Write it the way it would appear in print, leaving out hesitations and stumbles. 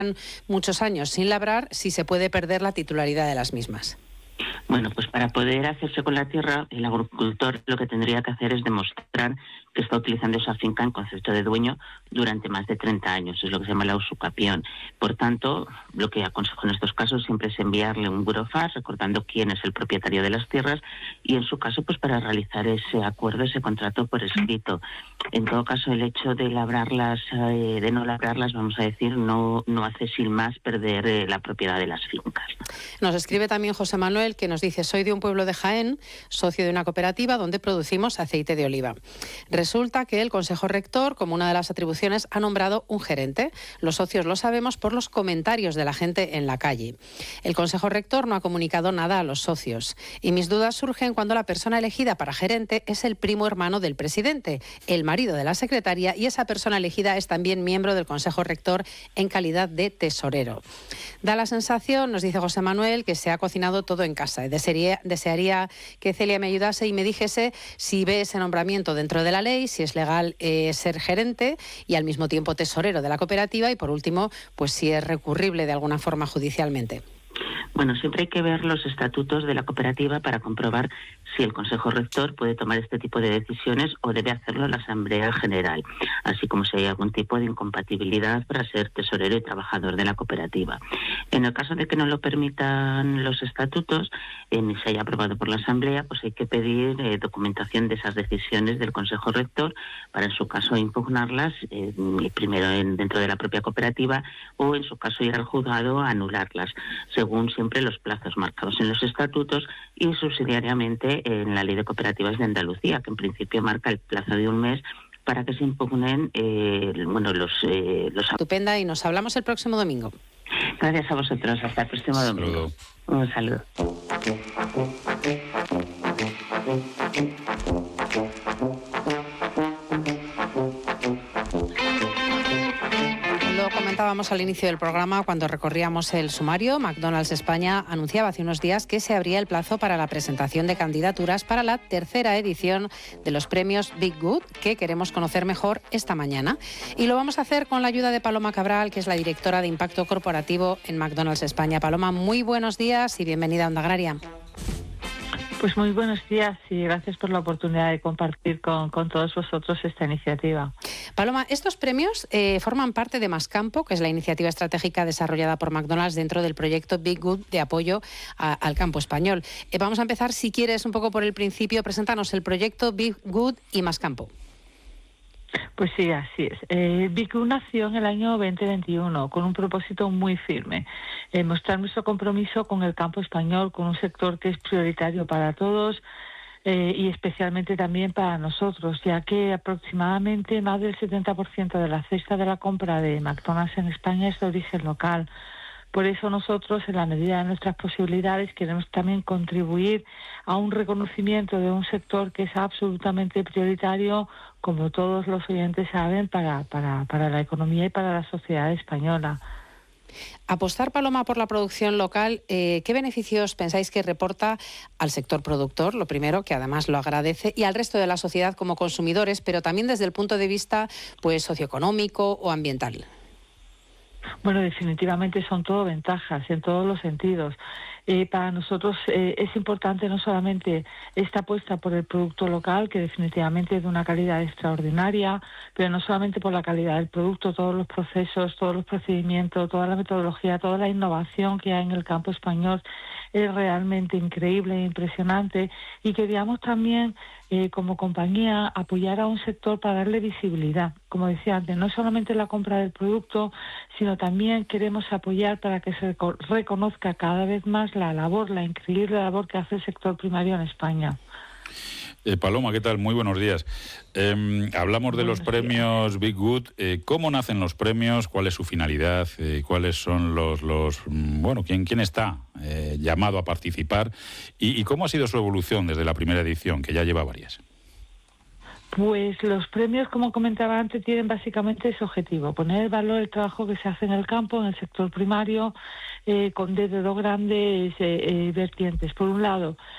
muchos años sin labrar, si se puede perder la titularidad de las mismas. Bueno, pues para poder hacerse con la tierra, el agricultor lo que tendría que hacer es demostrar que está utilizando esa finca en concepto de dueño durante más de 30 años, es lo que se llama la usucapión. Por tanto, lo que aconsejo en estos casos siempre es enviarle un burofax recordando quién es el propietario de las tierras y en su caso pues para realizar ese acuerdo, ese contrato por escrito. En todo caso, el hecho de labrarlas, de no labrarlas, vamos a decir, no hace sin más perder la propiedad de las fincas. Nos escribe también José Manuel, que nos dice: soy de un pueblo de Jaén, socio de una cooperativa donde producimos aceite de oliva. Resulta que el Consejo Rector, como una de las atribuciones, ha nombrado un gerente. Los socios lo sabemos por los comentarios de la gente en la calle. El Consejo Rector no ha comunicado nada a los socios. Y mis dudas surgen cuando la persona elegida para gerente es el primo hermano del presidente, el marido de la secretaria, y esa persona elegida es también miembro del Consejo Rector en calidad de tesorero. Da la sensación, nos dice José Manuel, que se ha cocinado todo en casa. Desearía que Celia me ayudase y me dijese si ve ese nombramiento dentro de la ley, si es legal ser gerente y al mismo tiempo tesorero de la cooperativa, y por último, pues si es recurrible de alguna forma judicialmente. Bueno, siempre hay que ver los estatutos de la cooperativa para comprobar si el Consejo Rector puede tomar este tipo de decisiones o debe hacerlo la Asamblea General, así como si hay algún tipo de incompatibilidad para ser tesorero y trabajador de la cooperativa. En el caso de que no lo permitan los estatutos, ni se haya aprobado por la Asamblea, pues hay que pedir documentación de esas decisiones del Consejo Rector para, en su caso, impugnarlas primero dentro de la propia cooperativa o, en su caso, ir al juzgado a anularlas, según siempre los plazos marcados en los estatutos y subsidiariamente en la Ley de Cooperativas de Andalucía, que en principio marca el plazo de un mes para que se impugnen los... Estupenda, y nos hablamos el próximo domingo. Gracias a vosotros. Hasta el próximo domingo. Un saludo. Comentábamos al inicio del programa, cuando recorríamos el sumario, McDonald's España anunciaba hace unos días que se abría el plazo para la presentación de candidaturas para la tercera edición de los premios Big Good, que queremos conocer mejor esta mañana. Y lo vamos a hacer con la ayuda de Paloma Cabral, que es la directora de Impacto Corporativo en McDonald's España. Paloma, muy buenos días y bienvenida a Onda Agraria. Pues muy buenos días y gracias por la oportunidad de compartir con todos vosotros esta iniciativa. Paloma, estos premios forman parte de Mascampo, que es la iniciativa estratégica desarrollada por McDonald's dentro del proyecto Big Good de apoyo al campo español. Vamos a empezar, si quieres, un poco por el principio. Preséntanos el proyecto Big Good y Mascampo. Pues sí, así es. Big Good nació en el año 2021 con un propósito muy firme: mostrar nuestro compromiso con el campo español, con un sector que es prioritario para todos y especialmente también para nosotros, ya que aproximadamente más del 70% de la cesta de la compra de McDonald's en España es de origen local. Por eso nosotros, en la medida de nuestras posibilidades, queremos también contribuir a un reconocimiento de un sector que es absolutamente prioritario, como todos los oyentes saben, para la economía y para la sociedad española. Apostar, Paloma, por la producción local, ¿qué beneficios pensáis que reporta al sector productor? Lo primero, que además lo agradece, y al resto de la sociedad como consumidores, pero también desde el punto de vista pues socioeconómico o ambiental. Bueno, definitivamente son todo ventajas en todos los sentidos. Para nosotros es importante no solamente esta apuesta por el producto local, que definitivamente es de una calidad extraordinaria, pero no solamente por la calidad del producto, todos los procesos, todos los procedimientos, toda la metodología, toda la innovación que hay en el campo español es realmente increíble e impresionante, y queríamos también como compañía apoyar a un sector para darle visibilidad. Como decía antes, no solamente la compra del producto, sino también queremos apoyar para que se reconozca cada vez más la increíble labor que hace el sector primario en España. Paloma, ¿qué tal? Muy buenos días. Hablamos de los premios Big Good. ¿Cómo nacen los premios? ¿Cuál es su finalidad? ¿Cuáles son quién está llamado a participar? ¿Y cómo ha sido su evolución desde la primera edición, que ya lleva varias? Pues los premios, como comentaba antes, tienen básicamente ese objetivo: poner en valor el trabajo que se hace en el campo, en el sector primario, desde dos grandes vertientes. Por un lado,